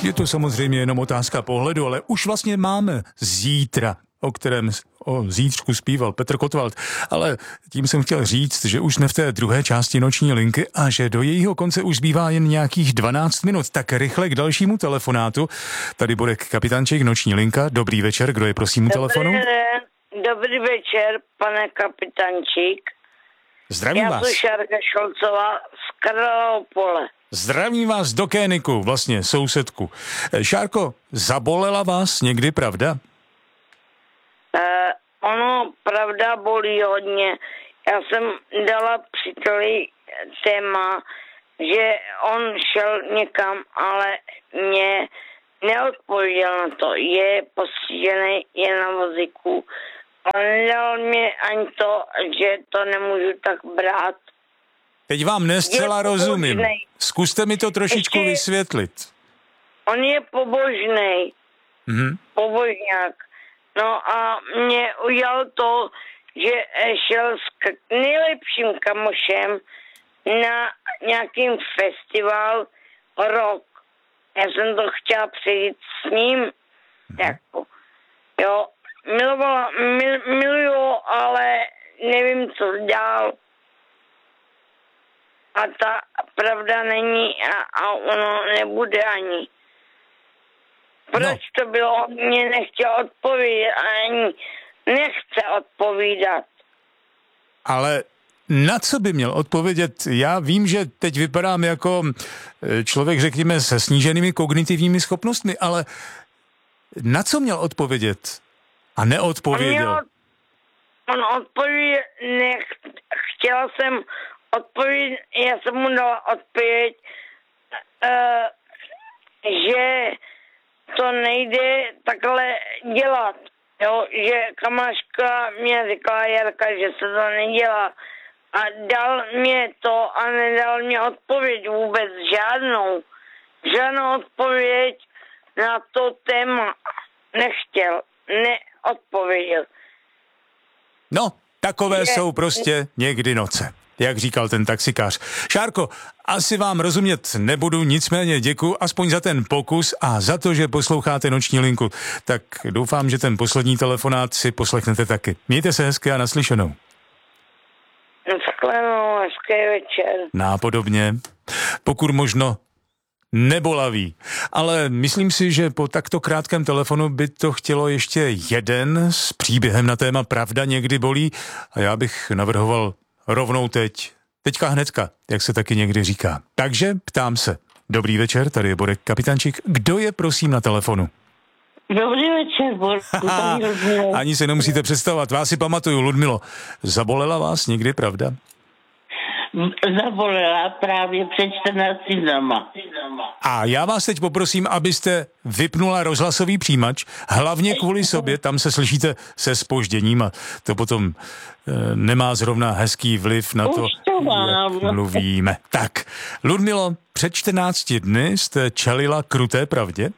Je to samozřejmě jenom otázka pohledu, ale už vlastně máme zítra, o zítřku zpíval Petr Kotwald, ale tím jsem chtěl říct, že už jsme v té druhé části noční linky a že do jejího konce už zbývá jen nějakých 12 minut. Tak rychle k dalšímu telefonátu. Tady bude Kapitánček, noční linka. Dobrý večer, kdo je prosím u telefonu? Dobrý večer, pane Kapitánčík. Zdravím vás. Já jsem Šárka Šolcová z Karlového Pole. Zdravím vás do Kéniku, vlastně sousedku. Šárko, zabolela vás někdy pravda? Ono pravda bolí hodně. Já jsem dala příteli téma, že on šel někam, ale mě neodpověděl na to. Je postižený, je na vozíku. On nedal mě ani to, že to nemůžu tak brát. Teď vám nescela rozumím. Zkuste mi to trošičku vysvětlit. On je pobožný. Pobožňák. No a mě udělal to, že šel s nejlepším kamošem na nějakým festival rock. Já jsem to chtěla přijít s ním. Jako, jo, miluju, ale nevím, co dál. A ta pravda není a ono nebude ani. Proč to bylo? On mě nechtěl odpovědět ani nechce odpovídat. Ale na co by měl odpovědět? Já vím, že teď vypadám jako člověk, řekněme, se sníženými kognitivními schopnostmi, ale na co měl odpovědět? A neodpověděl. On odpověděl, chtěla jsem odpovědět, já jsem mu dala odpověď, že to nejde takhle dělat. Jo, že kamáška mě řekla Jarka, že se to nedělá. A dal mě to a nedal mě odpověď vůbec žádnou. Žádnou odpověď na to téma nechtěl, neodpověděl. No, takové jsou prostě někdy noce, jak říkal ten taxikář. Šárko, asi vám rozumět nebudu, nicméně děkuji aspoň za ten pokus a za to, že posloucháte noční linku. Tak doufám, že ten poslední telefonát si poslechnete taky. Mějte se hezky a naslyšenou. Naschledanou, hezký večer. Nápodobně. Pokud možno nebolavý. Ale myslím si, že po takto krátkém telefonu by to chtělo ještě jeden s příběhem na téma Pravda někdy bolí a já bych navrhoval rovnou teďka hnedka, jak se taky někdy říká. Takže ptám se. Dobrý večer, tady je Borek Kapitánčík. Kdo je prosím na telefonu? Dobrý večer, Borku. Ani se nemusíte představovat, vás si pamatuju, Ludmilo. Zabolela vás někdy pravda? Zabolela právě před 14 dnama. A já vás teď poprosím, abyste vypnula rozhlasový přijímač, hlavně kvůli sobě, tam se slyšíte se zpožděním a to potom nemá zrovna hezký vliv na to, jak mluvíme. Tak, Ludmilo, před 14 dny jste čelila kruté pravdě?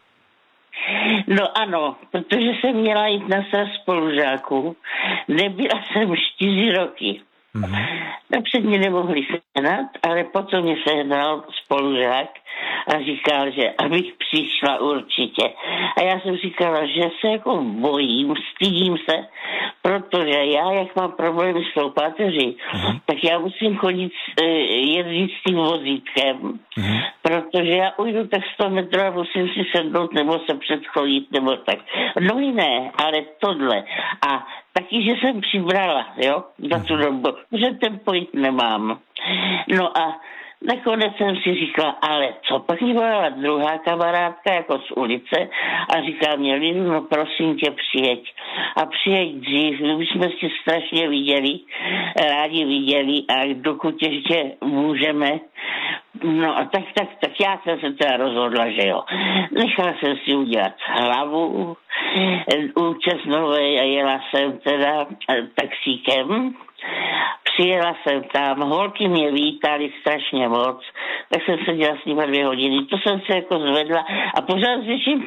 No ano, protože jsem měla jít na sraz spolužáků. Nebyla jsem 4 roky. Napřed mě nemohli sehnat, ale potom mě sehnal spolužák a říkal, že abych přišla určitě. A já jsem říkala, že se jako bojím, stydím se, protože já, jak mám problémy s tou páteří, tak já musím chodit, jezdit s tím vozítkem, protože já ujdu tak 100 metrů a musím si sednout nebo se předchodit, nebo tak. No ne, ale tohle. A taky, že jsem přibrala, jo, za tu dobu, že ten pojít nemám. No a nakonec jsem si říkala, ale co pak mi volala druhá kamarádka jako z ulice a říká mě, Lidu, no prosím tě, přijeď. A přijeď dřív, my jsme si strašně rádi viděli a dokud ještě můžeme. No a tak já jsem se teda rozhodla, že jo. Nechala jsem si udělat hlavu účastnové a jela jsem teda taxíkem. Přijela jsem tam, holky mě vítali strašně moc, tak jsem seděla s nimi 2 hodiny, to jsem se jako zvedla a pořád řeším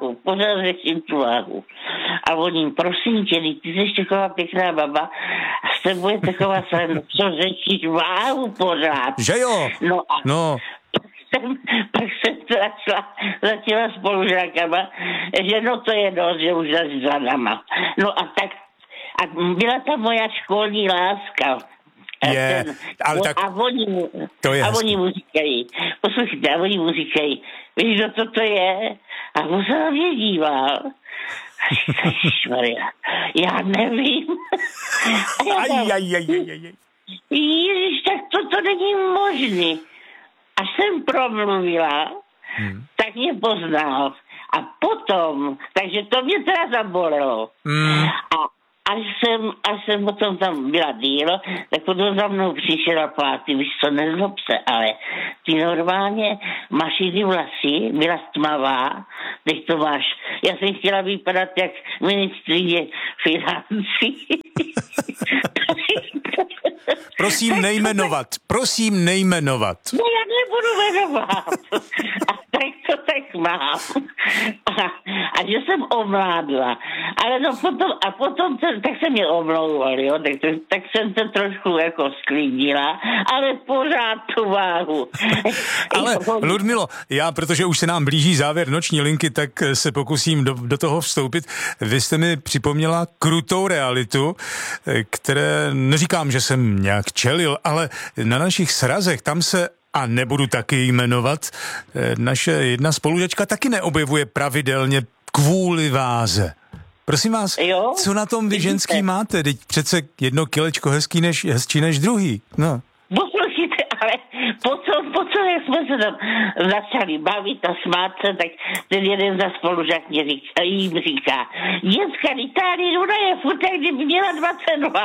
tu váhu. A oni, prosím tě, ty jsi taková pěkná baba a s tebou je taková sranda, co řešíš váhu pořád. Že jo? No. Pak jsem to začala spolužákama, že no to je dost, že už za náma. No a tak, a byla ta moja školní láska. Ale tak... A oni mu říkají, poslouchejte, a oni mu říkají, víš, kdo to je? A on se na mě díval. A říká, Ježišmarja, já nevím. Ježiš, tak to není možný. Až jsem promluvila, tak mě poznal. A potom, takže to mě teda zabolelo. A až jsem potom tam byla dílo, tak potom za mnou přišel a pátý, víš co, nezlob se, ale ty normálně máš jiný vlasy, byla tmavá, teď to máš. Já jsem chtěla vypadat jak ministryně financí. Prosím nejmenovat. No já nebudu jmenovat. A tak to tak mám. A že jsem omládla. Ale no potom tak se mě omlouval, jo, tak jsem to trošku jako sklidnila, ale pořád tu váhu. Ale Ludmilo, protože už se nám blíží závěr noční linky, tak se pokusím do toho vstoupit. Vy jste mi připomněla krutou realitu, které neříkám, že jsem nějak čelil, ale na našich srazech, tam se, a nebudu taky jmenovat, naše jedna spolužačka taky neobjevuje pravidelně kvůli váze. Prosím vás, jo? Co na tom vy ženský máte? Teď přece jedno kilečko hezčí než druhý. No. Poslouchejte, ale potom, jak jsme se tam začali bavit a smát se, tak ten jeden za spolužák jim říká, děcka, tady Runa je furt, jak kdyby měla 22.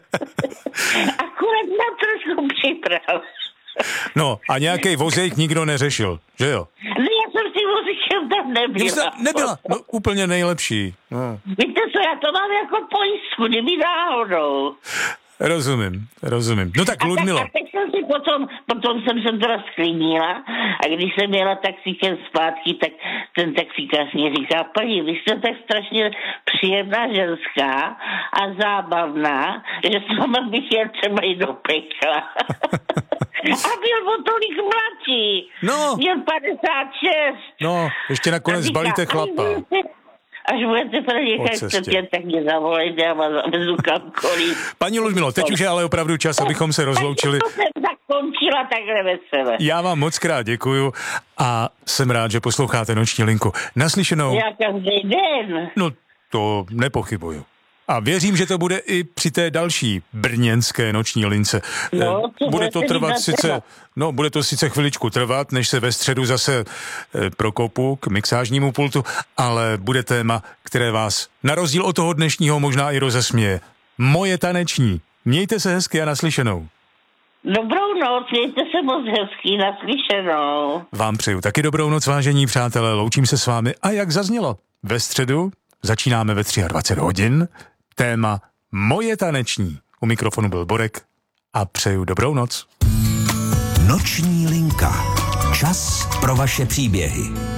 Akurát mám trošku připrav. No a nějaký vozejk nikdo neřešil, že jo? No já jsem si vozíkem tam nebyla. No úplně nejlepší. No. Víte co, já to mám jako pojistku, kdyby náhodou. Rozumím. No tak Ludmilo. Tak jsem si potom jsem se teda sklidnila a když jsem jela taxíkem zpátky, tak ten taxikář mě říká, paní, vy jste tak strašně příjemná ženská a zábavná, že s váma bych jel třeba i do pekla. A byl o tolik mladší. No. Měl 56. No, ještě nakonec zbalíte chlapa. Až budete pro někaj chcete, tak mě zavolejte a vás vezu kamkoliv. Paní Ludmilo, teď už je ale opravdu čas, abychom se rozloučili. To jsem zakončila takhle veselé. Já vám moc krát děkuju a jsem rád, že posloucháte noční linku. Naslyšenou. Já každý den. No, to nepochybuju. A věřím, že to bude i při té další brněnské noční lince. No, bude to trvat bude to sice chviličku trvat, než se ve středu zase prokopu k mixážnímu pultu, ale bude téma, které vás na rozdíl od toho dnešního možná i rozesměje. Moje taneční. Mějte se hezky a naslyšenou. Dobrou noc, mějte se moc hezky, naslyšenou. Vám přeju taky dobrou noc, vážení přátelé, loučím se s vámi a jak zaznělo, ve středu začínáme ve 23 hodin. Téma Moje taneční. U mikrofonu byl Borek a přeju dobrou noc. Noční linka. Čas pro vaše příběhy.